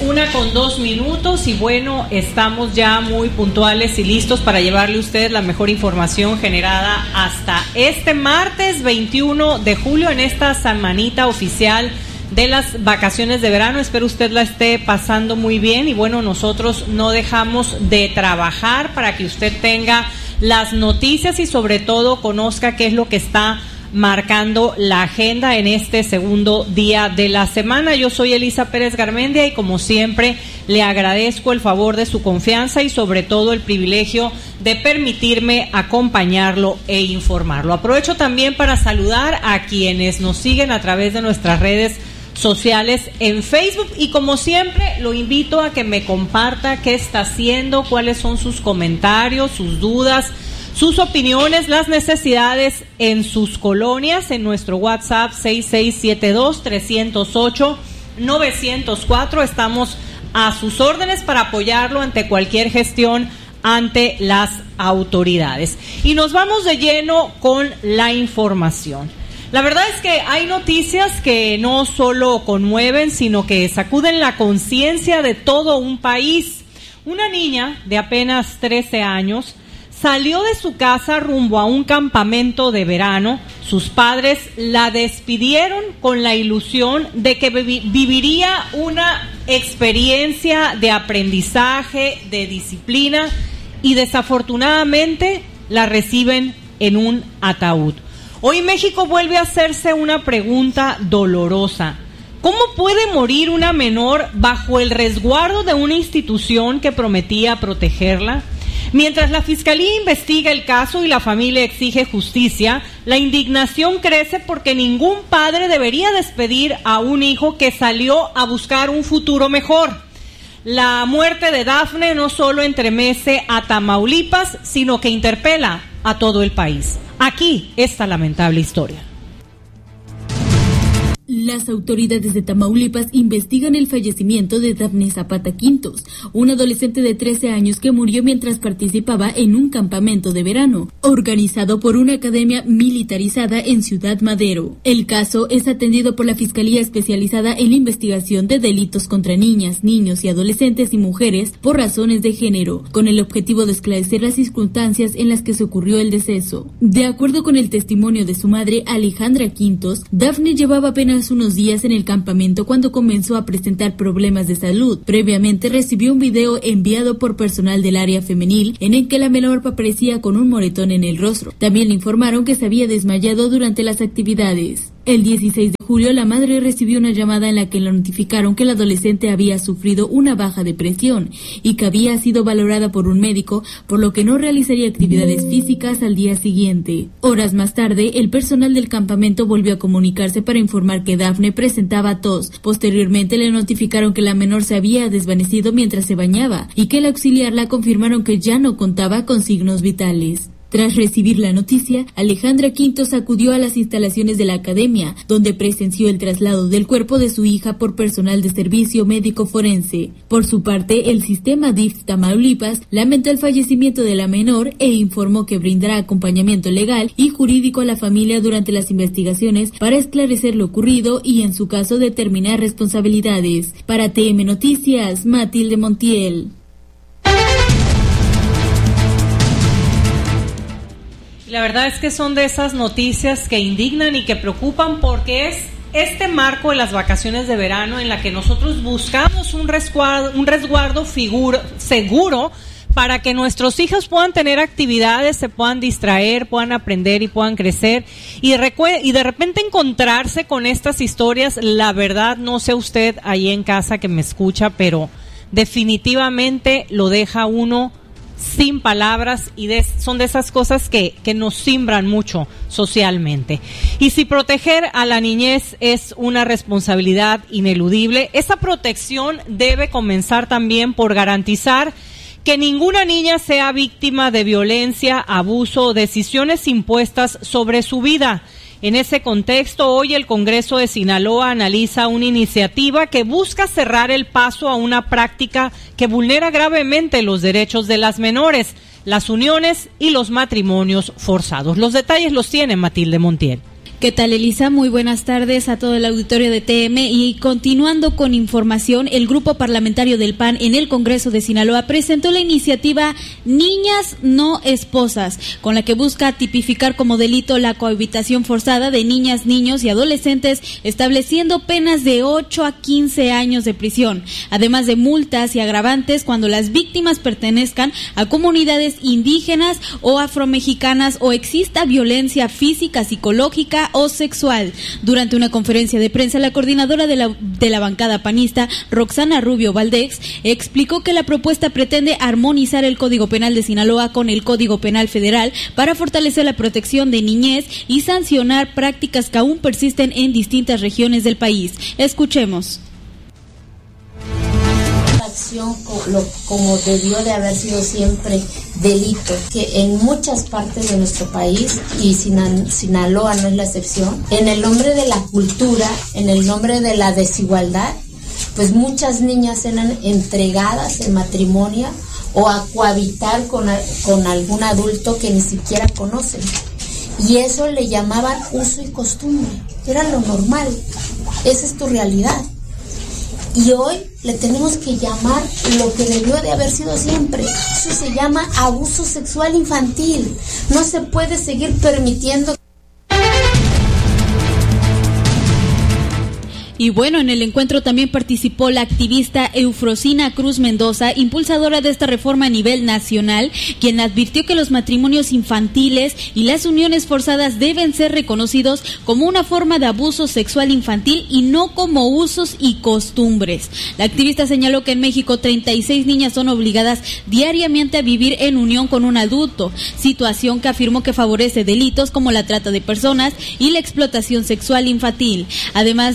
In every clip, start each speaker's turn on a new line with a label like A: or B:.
A: 1:02 y bueno, estamos ya muy puntuales y listos para llevarle a usted la mejor información generada hasta este martes 21 de julio en esta semanita oficial de las vacaciones de verano. Espero usted la esté pasando muy bien y bueno, nosotros no dejamos de trabajar para que usted tenga las noticias y sobre todo conozca qué es lo que está marcando la agenda en este segundo día de la semana. Yo soy Elisa Pérez Garmendia y como siempre le agradezco el favor de su confianza y sobre todo el privilegio de permitirme acompañarlo e informarlo. Aprovecho también para saludar a quienes nos siguen a través de nuestras redes sociales en Facebook y como siempre lo invito a que me comparta qué está haciendo, cuáles son sus comentarios, sus dudas, sus opiniones, las necesidades en sus colonias en nuestro WhatsApp 6672-308-904. Estamos a sus órdenes para apoyarlo ante cualquier gestión ante las autoridades. Y nos vamos de lleno con la información. La verdad es que hay noticias que no solo conmueven, sino que sacuden la conciencia de todo un país. Una niña de apenas 13 años salió de su casa rumbo a un campamento de verano. Sus padres la despidieron con la ilusión de que viviría una experiencia de aprendizaje, de disciplina, y desafortunadamente la reciben en un ataúd. Hoy México vuelve a hacerse una pregunta dolorosa. ¿Cómo puede morir una menor bajo el resguardo de una institución que prometía protegerla? Mientras la Fiscalía investiga el caso y la familia exige justicia, la indignación crece porque ningún padre debería despedir a un hijo que salió a buscar un futuro mejor. La muerte de Dafne no solo entremece a Tamaulipas, sino que interpela a todo el país. Aquí esta lamentable historia.
B: Las autoridades de Tamaulipas investigan el fallecimiento de Dafne Zapata Quintos, una adolescente de 13 años que murió mientras participaba en un campamento de verano, organizado por una academia militarizada en Ciudad Madero. El caso es atendido por la Fiscalía Especializada en la Investigación de Delitos contra Niñas, Niños y Adolescentes y Mujeres por razones de género, con el objetivo de esclarecer las circunstancias en las que se ocurrió el deceso. De acuerdo con el testimonio de su madre, Alejandra Quintos, Dafne llevaba apenas unos días en el campamento cuando comenzó a presentar problemas de salud. Previamente recibió un video enviado por personal del área femenil en el que la menor aparecía con un moretón en el rostro. También le informaron que se había desmayado durante las actividades. El 16 de julio, la madre recibió una llamada en la que le notificaron que la adolescente había sufrido una baja de presión y que había sido valorada por un médico, por lo que no realizaría actividades físicas al día siguiente. Horas más tarde, el personal del campamento volvió a comunicarse para informar que Dafne presentaba tos. Posteriormente, le notificaron que la menor se había desvanecido mientras se bañaba y que el auxiliar la confirmaron que ya no contaba con signos vitales. Tras recibir la noticia, Alejandra Quintos acudió a las instalaciones de la academia, donde presenció el traslado del cuerpo de su hija por personal de servicio médico forense. Por su parte, el sistema DIF Tamaulipas lamentó el fallecimiento de la menor e informó que brindará acompañamiento legal y jurídico a la familia durante las investigaciones para esclarecer lo ocurrido y, en su caso, determinar responsabilidades. Para TM Noticias, Matilde Montiel.
A: La verdad es que son de esas noticias que indignan y que preocupan porque es este marco de las vacaciones de verano en la que nosotros buscamos un resguardo seguro para que nuestros hijos puedan tener actividades, se puedan distraer, puedan aprender y puedan crecer y de repente encontrarse con estas historias. La verdad, no sé usted ahí en casa que me escucha, pero definitivamente lo deja uno sin palabras y son de esas cosas que nos simbran mucho socialmente. Y si proteger a la niñez es una responsabilidad ineludible, esa protección debe comenzar también por garantizar que ninguna niña sea víctima de violencia, abuso o decisiones impuestas sobre su vida. En ese contexto, hoy el Congreso de Sinaloa analiza una iniciativa que busca cerrar el paso a una práctica que vulnera gravemente los derechos de las menores, las uniones y los matrimonios forzados. Los detalles los tiene Matilde Montiel.
B: ¿Qué tal, Elisa? Muy buenas tardes a todo el auditorio de TM. Y continuando con información, el Grupo Parlamentario del PAN en el Congreso de Sinaloa presentó la iniciativa Niñas No Esposas, con la que busca tipificar como delito la cohabitación forzada de niñas, niños y adolescentes, estableciendo penas de 8 a 15 años de prisión, además de multas y agravantes cuando las víctimas pertenezcan a comunidades indígenas o afromexicanas o exista violencia física, psicológica o sexual. Durante una conferencia de prensa, la coordinadora de la bancada panista, Roxana Rubio Valdez, explicó que la propuesta pretende armonizar el Código Penal de Sinaloa con el Código Penal Federal para fortalecer la protección de niñez y sancionar prácticas que aún persisten en distintas regiones del país. Escuchemos.
C: Como debió de haber sido siempre delito, que en muchas partes de nuestro país, y Sinaloa no es la excepción, en el nombre de la cultura, en el nombre de la desigualdad, pues muchas niñas eran entregadas en matrimonio o a cohabitar con algún adulto que ni siquiera conocen. Y eso le llamaban uso y costumbre, era lo normal, esa es tu realidad. Y hoy le tenemos que llamar lo que debió de haber sido siempre. Eso se llama abuso sexual infantil. No se puede seguir permitiendo.
B: Y bueno, en el encuentro también participó la activista Eufrosina Cruz Mendoza, impulsadora de esta reforma a nivel nacional, quien advirtió que los matrimonios infantiles y las uniones forzadas deben ser reconocidos como una forma de abuso sexual infantil y no como usos y costumbres. La activista señaló que en México 36 niñas son obligadas diariamente a vivir en unión con un adulto, situación que afirmó que favorece delitos como la trata de personas y la explotación sexual infantil. Además,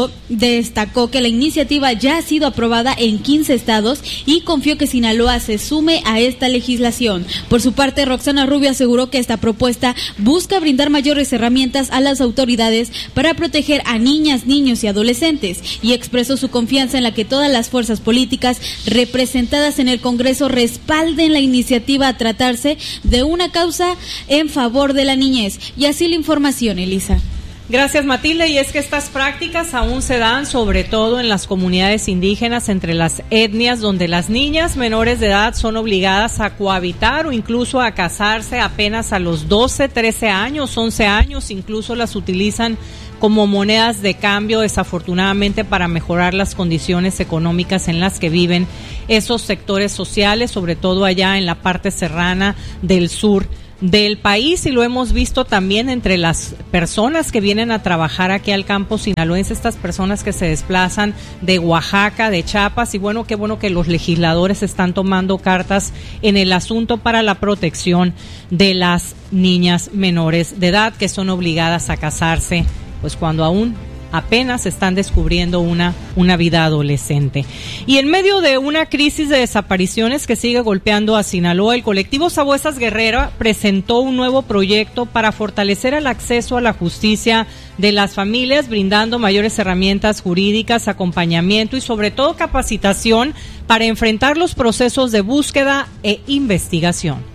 B: destacó que la iniciativa ya ha sido aprobada en 15 estados y confió que Sinaloa se sume a esta legislación. Por su parte, Roxana Rubio aseguró que esta propuesta busca brindar mayores herramientas a las autoridades para proteger a niñas, niños y adolescentes, y expresó su confianza en la que todas las fuerzas políticas representadas en el Congreso respalden la iniciativa a tratarse de una causa en favor de la niñez. Y así la información, Elisa.
A: Gracias, Matilde. Y es que estas prácticas aún se dan sobre todo en las comunidades indígenas, entre las etnias donde las niñas menores de edad son obligadas a cohabitar o incluso a casarse apenas a los 12, 13 años, 11 años, incluso las utilizan como monedas de cambio, desafortunadamente, para mejorar las condiciones económicas en las que viven esos sectores sociales, sobre todo allá en la parte serrana del sur del país, y lo hemos visto también entre las personas que vienen a trabajar aquí al campo sinaloense, estas personas que se desplazan de Oaxaca, de Chiapas, y bueno, qué bueno que los legisladores están tomando cartas en el asunto para la protección de las niñas menores de edad que son obligadas a casarse, pues cuando aún apenas están descubriendo una vida adolescente. Y en medio de una crisis de desapariciones que sigue golpeando a Sinaloa, el colectivo Sabuesas Guerrera presentó un nuevo proyecto para fortalecer el acceso a la justicia de las familias, brindando mayores herramientas jurídicas, acompañamiento y sobre todo capacitación para enfrentar los procesos de búsqueda e investigación.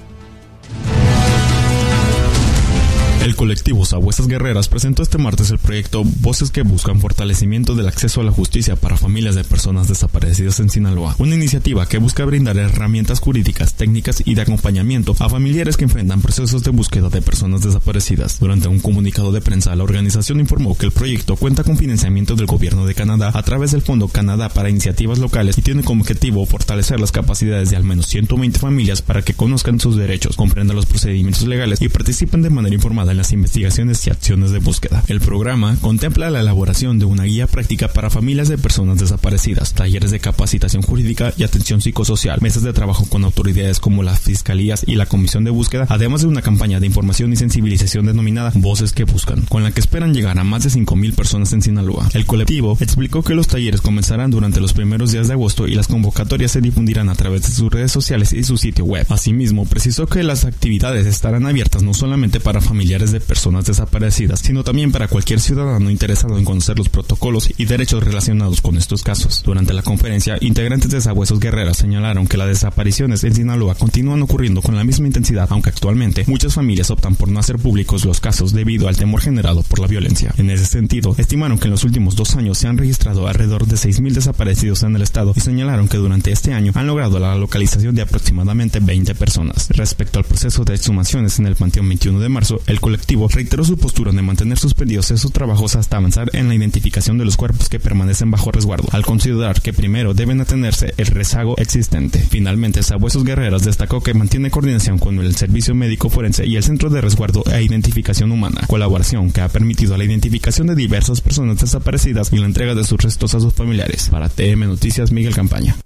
D: El colectivo Sabuesas Guerreras presentó este martes el proyecto Voces que buscan fortalecimiento del acceso a la justicia para familias de personas desaparecidas en Sinaloa, una iniciativa que busca brindar herramientas jurídicas, técnicas y de acompañamiento a familiares que enfrentan procesos de búsqueda de personas desaparecidas. Durante un comunicado de prensa, la organización informó que el proyecto cuenta con financiamiento del gobierno de Canadá a través del Fondo Canadá para Iniciativas Locales y tiene como objetivo fortalecer las capacidades de al menos 120 familias para que conozcan sus derechos, comprendan los procedimientos legales y participen de manera informada en las investigaciones y acciones de búsqueda. El programa contempla la elaboración de una guía práctica para familias de personas desaparecidas, talleres de capacitación jurídica y atención psicosocial, mesas de trabajo con autoridades como las fiscalías y la comisión de búsqueda, además de una campaña de información y sensibilización denominada Voces que Buscan, con la que esperan llegar a más de 5,000 personas en Sinaloa. El colectivo explicó que los talleres comenzarán durante los primeros días de agosto y las convocatorias se difundirán a través de sus redes sociales y su sitio web. Asimismo, precisó que las actividades estarán abiertas no solamente para familiares familiares de personas desaparecidas, sino también para cualquier ciudadano interesado en conocer los protocolos y derechos relacionados con estos casos. Durante la conferencia, integrantes de Sabuesos Guerreras señalaron que las desapariciones en Sinaloa continúan ocurriendo con la misma intensidad, aunque actualmente muchas familias optan por no hacer públicos los casos debido al temor generado por la violencia. En ese sentido, estimaron que en los últimos 2 años se han registrado alrededor de 6,000 desaparecidos en el estado y señalaron que durante este año han logrado la localización de aproximadamente 20 personas. Respecto al proceso de exhumaciones en el Panteón 21 de marzo, el colectivo reiteró su postura de mantener suspendidos esos trabajos hasta avanzar en la identificación de los cuerpos que permanecen bajo resguardo, al considerar que primero deben atenerse el rezago existente. Finalmente, Sabuesos Guerreras destacó que mantiene coordinación con el Servicio Médico Forense y el Centro de Resguardo e Identificación Humana, colaboración que ha permitido la identificación de diversas personas desaparecidas y la entrega de sus restos a sus familiares. Para TM Noticias, Miguel Campaña.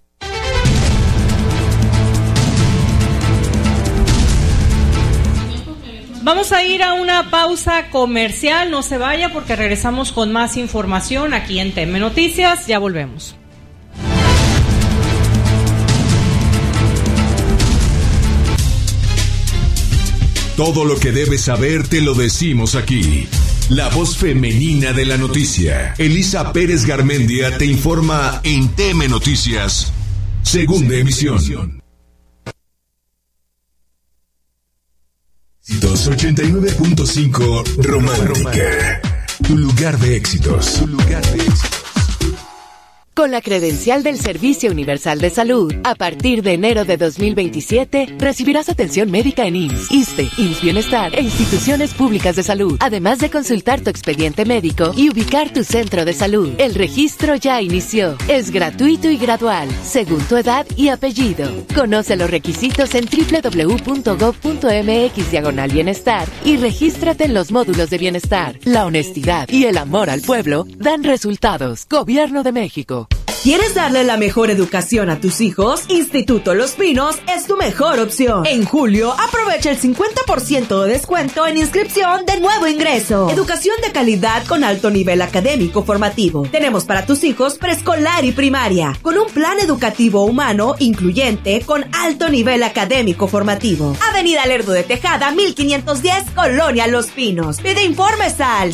A: Vamos a ir a una pausa comercial, no se vaya porque regresamos con más información aquí en TM Noticias, ya volvemos.
E: Todo lo que debes saber te lo decimos aquí. La voz femenina de la noticia. Elisa Pérez Garmendia te informa en TM Noticias, segunda emisión. 289.5 Romántica. Tu lugar de éxitos.
F: Con la credencial del Servicio Universal de Salud, a partir de enero de 2027, recibirás atención médica en IMSS, ISSSTE, IMSS Bienestar e instituciones públicas de salud, además de consultar tu expediente médico y ubicar tu centro de salud. El registro ya inició. Es gratuito y gradual, según tu edad y apellido. Conoce los requisitos en www.gov.mx/bienestar y regístrate en los módulos de bienestar. La honestidad y el amor al pueblo dan resultados. Gobierno de México.
G: ¿Quieres darle la mejor educación a tus hijos? Instituto Los Pinos es tu mejor opción. En julio, aprovecha el 50% de descuento en inscripción de nuevo ingreso. Educación de calidad con alto nivel académico formativo. Tenemos para tus hijos preescolar y primaria, con un plan educativo humano incluyente con alto nivel académico formativo. Avenida Lerdo de Tejada, 1510, Colonia Los Pinos. Pide informes al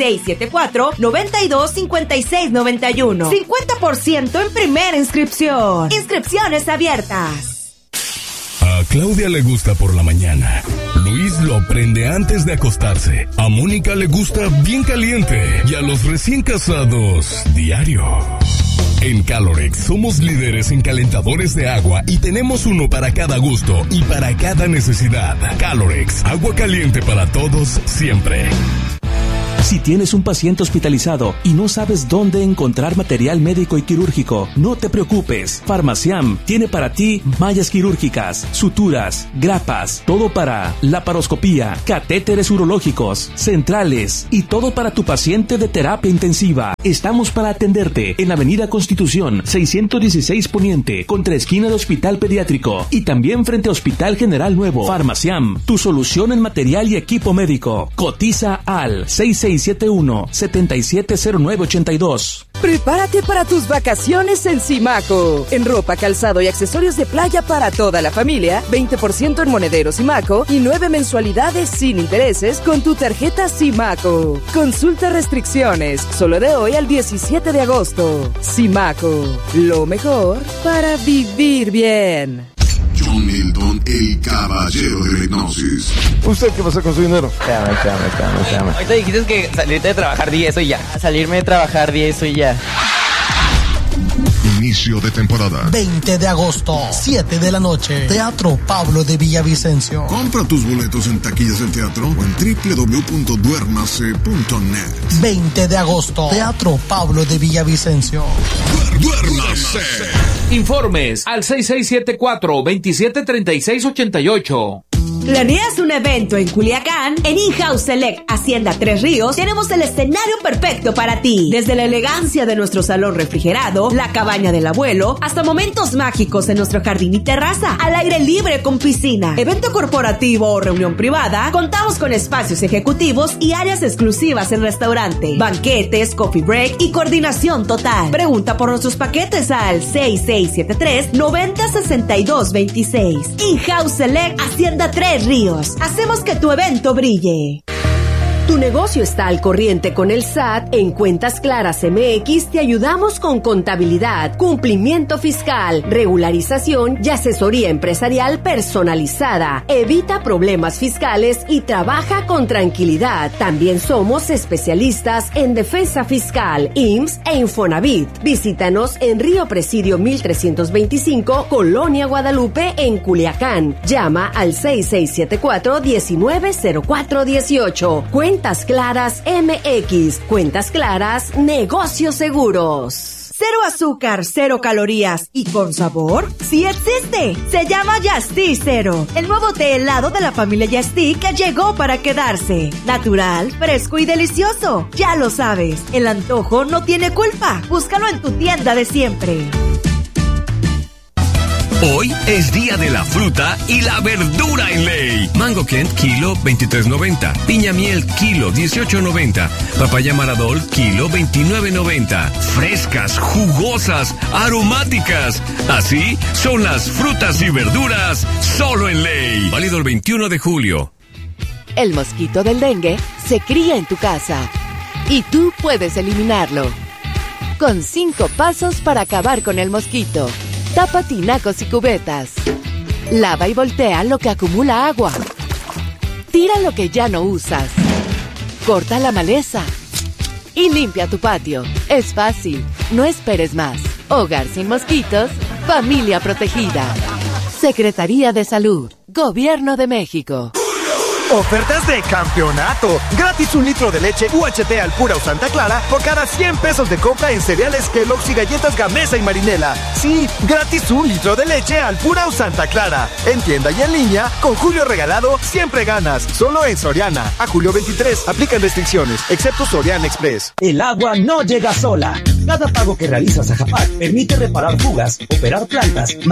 G: 6674-925691. 50% en primera inscripción. Inscripciones abiertas.
E: A Claudia le gusta por la mañana. Luis lo prende antes de acostarse. A Mónica le gusta bien caliente. Y a los recién casados, diario. En Calorex somos líderes en calentadores de agua y tenemos uno para cada gusto y para cada necesidad. Calorex, agua caliente para todos, siempre.
H: Si tienes un paciente hospitalizado y no sabes dónde encontrar material médico y quirúrgico, no te preocupes. Farmaciam tiene para ti mallas quirúrgicas, suturas, grapas, todo para laparoscopía, catéteres urológicos, centrales y todo para tu paciente de terapia intensiva. Estamos para atenderte en Avenida Constitución 616 Poniente, contra esquina de Hospital Pediátrico y también frente a Hospital General Nuevo. Farmaciam, tu solución en material y equipo médico. Cotiza al 6671-770982.
I: Prepárate para tus vacaciones en Simaco. En ropa, calzado y accesorios de playa para toda la familia, 20% en monederos Simaco y 9 mensualidades sin intereses con tu tarjeta Simaco. Consulta restricciones, solo de hoy al 17 de agosto. Simaco, lo mejor para vivir bien.
E: John Milton, el caballero de la hipnosis.
J: ¿Usted qué pasa con su dinero?
K: Espérame. Ahorita dijiste que salirte de trabajar 10 y ya. Salirme de trabajar 10 y ya.
E: Inicio de temporada.
L: 20 de agosto, 7 de la noche. Teatro Pablo de Villavicencio.
E: Compra tus boletos en taquillas del teatro o en www.duermase.net.
L: 20 de agosto, Teatro Pablo de Villavicencio.
E: ¡Duérmase!
M: Informes al 6674-273688.
G: ¿Planeas un evento en Culiacán? En In-House Select Hacienda Tres Ríos tenemos el escenario perfecto para ti. Desde la elegancia de nuestro salón refrigerado, la cabaña del abuelo, hasta momentos mágicos en nuestro jardín y terraza, al aire libre con piscina. Evento corporativo o reunión privada, contamos con espacios ejecutivos y áreas exclusivas en restaurante, banquetes, coffee break y coordinación total. Pregunta por nuestros paquetes al 6673-906226. In-House Select Hacienda Tres Ríos. Hacemos que tu evento brille.
J: Tu negocio está al corriente con el SAT. En Cuentas Claras MX te ayudamos con contabilidad, cumplimiento fiscal, regularización y asesoría empresarial personalizada. Evita problemas fiscales y trabaja con tranquilidad. También somos especialistas en defensa fiscal, IMSS e Infonavit. Visítanos en Río Presidio 1325, Colonia Guadalupe, en Culiacán. Llama al 6674-190418. Cuentas Claras MX. Cuentas Claras, negocios seguros.
G: Cero azúcar, cero calorías y con sabor, sí existe. Se llama Yastí Cero, el nuevo té helado de la familia Yastí que llegó para quedarse. Natural, fresco y delicioso. Ya lo sabes, el antojo no tiene culpa. Búscalo en tu tienda de siempre.
N: Hoy es día de la fruta y la verdura en Ley. Mango Kent, kilo 23.90. Piña miel, kilo 18.90. Papaya Maradol, kilo 29.90. Frescas, jugosas, aromáticas. Así son las frutas y verduras solo en Ley. Válido el 21 de julio.
F: El mosquito del dengue se cría en tu casa y tú puedes eliminarlo. Con 5 pasos para acabar con el mosquito. Tapa tinacos y cubetas. Lava y voltea lo que acumula agua. Tira lo que ya no usas. Corta la maleza. Y limpia tu patio. Es fácil. No esperes más. Hogar sin mosquitos. Familia protegida. Secretaría de Salud. Gobierno de México.
O: Ofertas de campeonato. Gratis 1 litro de leche UHT Alpura o Santa Clara por cada 100 pesos de compra en cereales Kellogg's y galletas Gamesa y Marinela. Sí, gratis 1 litro de leche Alpura o Santa Clara. En tienda y en línea, con Julio Regalado, siempre ganas. Solo en Soriana. A julio 23, aplican restricciones, excepto Soriana Express.
P: El agua no llega sola. Cada pago que realizas a Japac permite reparar fugas, operar plantas,